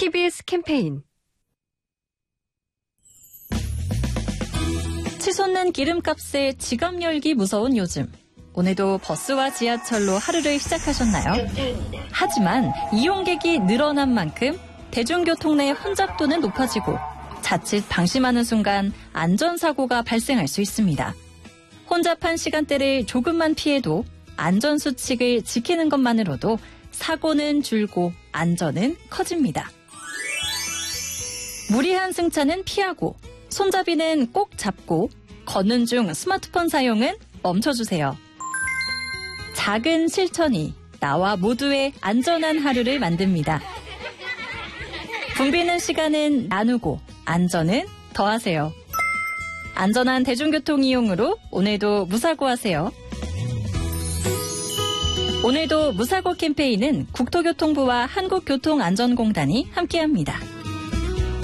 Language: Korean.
TBS 캠페인 치솟는 기름값에 지갑 열기 무서운 요즘. 오늘도 버스와 지하철로 하루를 시작하셨나요? 하지만 이용객이 늘어난 만큼 대중교통 내 혼잡도는 높아지고 자칫 방심하는 순간 안전사고가 발생할 수 있습니다. 혼잡한 시간대를 조금만 피해도 안전수칙을 지키는 것만으로도 사고는 줄고 안전은 커집니다. 무리한 승차는 피하고 손잡이는 꼭 잡고 걷는 중 스마트폰 사용은 멈춰주세요. 작은 실천이 나와 모두의 안전한 하루를 만듭니다. 붐비는 시간은 나누고 안전은 더하세요. 안전한 대중교통 이용으로 오늘도 무사고하세요. 오늘도 무사고 캠페인은 국토교통부와 한국교통안전공단이 함께합니다.